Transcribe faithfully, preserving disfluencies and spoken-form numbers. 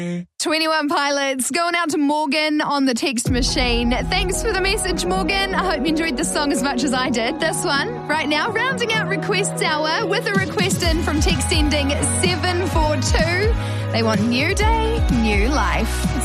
twenty-one Pilots going out to Morgan on the text machine. Thanks for the message, Morgan. I hope you enjoyed the song as much as I did. This one right now, rounding out requests hour with a request in from text ending seven four two. They want New Day, New Life.